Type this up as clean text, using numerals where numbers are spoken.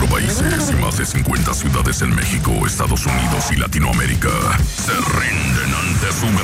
países y más de 50 ciudades en México, Estados Unidos y Latinoamérica se rinden ante su